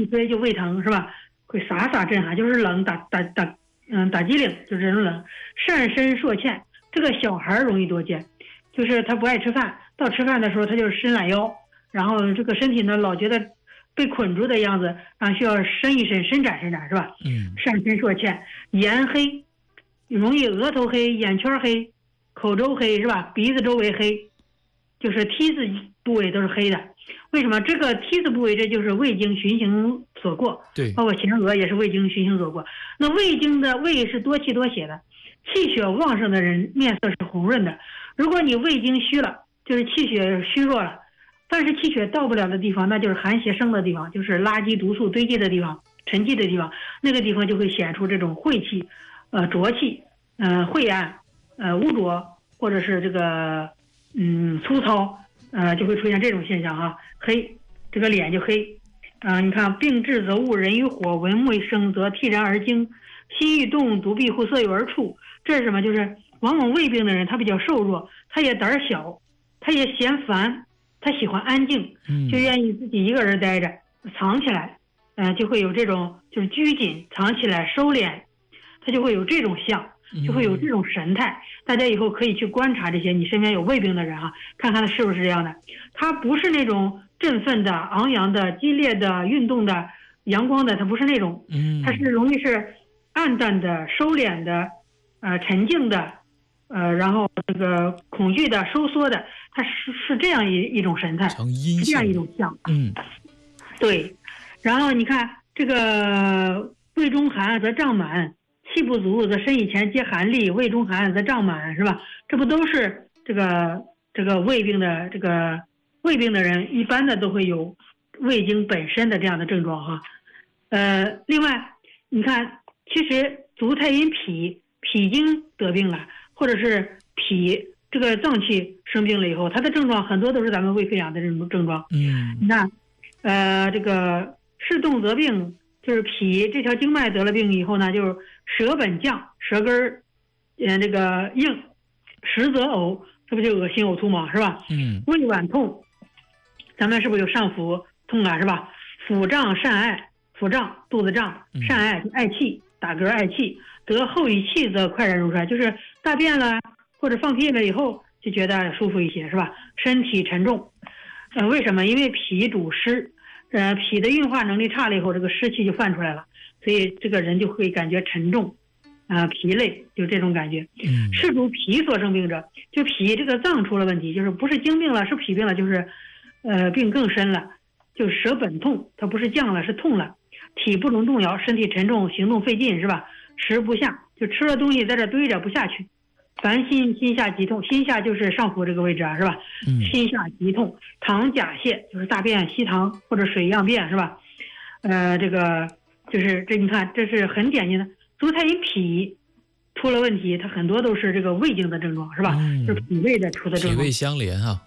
推就胃疼是吧？会撒震撼，就是冷打激灵，就是这种冷。善身硕欠，这个小孩容易多见，就是他不爱吃饭，到吃饭的时候他就伸懒腰，然后这个身体呢老觉得被捆住的样子，然后需要伸一伸、伸展是吧？善身硕欠，眼黑，容易额头黑、眼圈黑、口周黑是吧？鼻子周围黑，就是T字部位都是黑的。为什么这个T字部位？这就是胃经循行所过， 对， 包括前额也是胃经循行所过。那胃经的胃是多气多血的，气血旺盛的人面色是红润的。如果你胃经虚了，就是气血虚弱了，但是气血到不了的地方，那就是寒邪生的地方，就是垃圾毒素堆积的地方、沉积的地方，那个地方就会显出这种晦气、浊气、晦暗、污浊，或者是这个粗糙。就会出现这种现象啊，黑，这个脸就黑，你看病至则恶，人于火，闻木生则惕然而惊，心欲动，独闭户，色诱而触。这是什么？就是往往胃病的人他比较瘦弱，他也胆小，他也嫌烦，他喜欢安静，就愿意自己一个人待着，藏起来，就会有这种就是拘谨，藏起来收敛，他就会有这种相。就会有这种神态，大家以后可以去观察这些你身边有胃病的人啊，看看他是不是这样的。他不是那种振奋的、昂扬的、激烈的、运动的、阳光的，他不是那种，他是容易是暗淡的、收敛的、沉静的，然后这个恐惧的、收缩的，他是这样一种神态，是这样一种相。对。然后你看这个胃中寒则胀满。气不足则身以前皆寒栗，胃中寒则胀满是吧？这不都是这个胃病的胃病的人一般的都会有胃经本身的这样的症状哈。另外你看，其实足太阴脾经得病了，或者是脾这个脏器生病了以后，它的症状很多都是咱们胃溃疡的这种症状。你看这个视动则病，就是脾这条经脉得了病以后呢，就是舌本降，舌根这个硬，食则呕，这不就恶心呕吐吗？是吧？胃脘痛，咱们是不是有上腹痛啊？是吧？腹胀疝爱，腹胀肚子胀，疝爱爱气，打嗝爱气，得后以气则快然如衰，就是大便了或者放屁了以后就觉得舒服一些是吧？身体沉重，为什么？因为脾主湿，脾的运化能力差了以后，这个湿气就泛出来了，所以这个人就会感觉沉重，疲累，就这种感觉。是主脾所生病者，就脾这个脏出了问题，就是不是经病了，是脾病了，就是病更深了，就舌本痛，它不是降了，是痛了，体不能动摇，身体沉重，行动费劲是吧？食不下，就吃了东西在这堆着不下去。烦心下急痛，心下就是上腹这个位置是吧？心下急痛，溏假泻，就是大便稀溏或者水样便是吧？这个就是这你看这是很典型的足太阴脾出了问题，它很多都是这个胃经的症状是吧？就是脾胃的出的症状。 脾胃相连啊。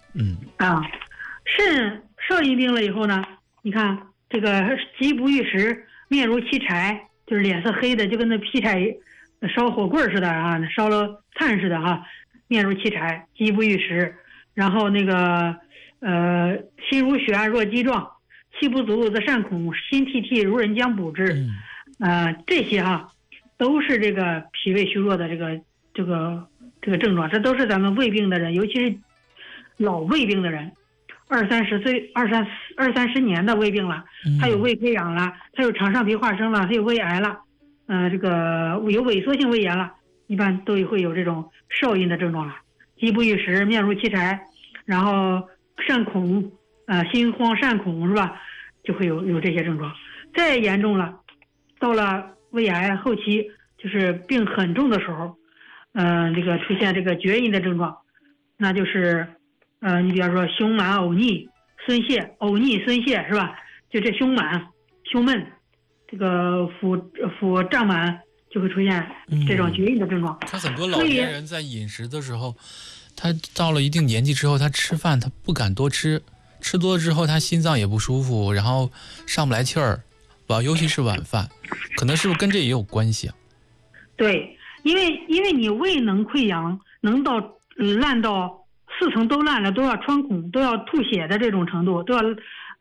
肾少阴病了以后呢，你看这个疾不遇时，面如漆柴，就是脸色黑的，就跟那劈柴烧火棍似的啊，烧了炭似的哈，面如漆柴，疾不遇时。然后那个心如血案若鸡状，气不足则善恐，心涕涕如人将补之。这些哈都是这个脾胃虚弱的这个症状，这都是咱们胃病的人，尤其是老胃病的人，20、30岁、二三十年的胃病了，他有胃溃疡了，他有肠上皮化生了，他有胃癌了，这个有萎缩性胃炎了，一般都会有这种少阴的症状了。疾不遇时，面如漆柴，然后善恐，心慌善恐是吧？就会有这些症状。再严重了，到了胃癌后期，就是病很重的时候，这个出现这个厥阴的症状，那就是你比方说胸满呕逆孙泄，呕逆孙泄是吧？就这胸满胸闷，这个腹胀满，就会出现这种厥阴的症状。 他很多老年人在饮食的时候，他到了一定年纪之后，他吃饭他不敢多吃，吃多了之后他心脏也不舒服，然后上不来气儿，尤其是晚饭，可能是不是跟这也有关系啊？ 对，因为你胃能溃疡，能到烂到4层都烂了，都要穿孔，都要吐血的这种程度，都要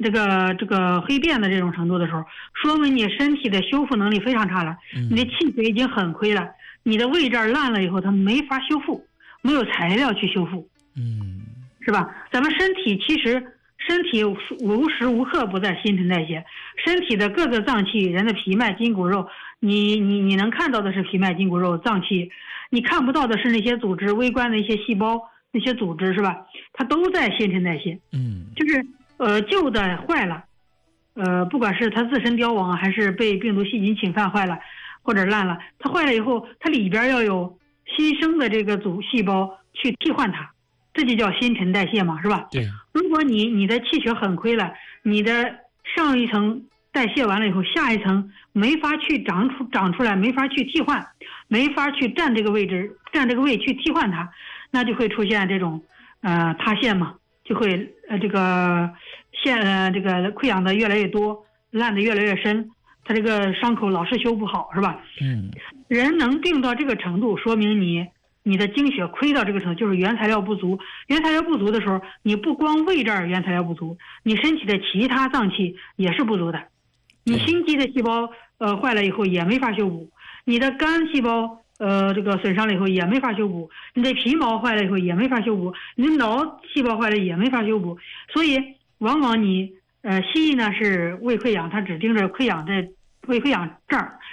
这个黑变的这种程度的时候，说明你身体的修复能力非常差了，你的气血已经很亏了，你的胃这儿烂了以后，它没法修复，没有材料去修复，是吧？咱们身体其实身体无时无刻不在新陈代谢，身体的各个脏器，人的皮脉筋骨肉，你能看到的是皮脉筋骨肉脏器，你看不到的是那些组织，微观的一些细胞，那些组织是吧？它都在新陈代谢，就是旧的坏了，不管是它自身凋亡还是被病毒细菌侵犯坏了或者烂了，它坏了以后，它里边要有新生的这个细胞去替换它，这就叫新陈代谢嘛，是吧？ 对。 如果你的气血很亏了，你的上一层代谢完了以后，下一层没法去长出来，没法去替换，没法去占这个位置，占这个位去替换它，那就会出现这种塌陷嘛，就会这个这个溃疡的越来越多，烂的越来越深，它这个伤口老是修不好，是吧？人能病到这个程度，说明你的精血亏到这个程度，就是原材料不足。原材料不足的时候，你不光胃这儿原材料不足，你身体的其他脏器也是不足的。你心肌的细胞坏了以后也没法修补，你的肝细胞这个损伤了以后也没法修补，你的皮毛坏了以后也没法修补，你的脑细胞坏了也没法修补。所以往往你西医呢是胃溃疡，它只盯着溃疡的胃溃疡这儿，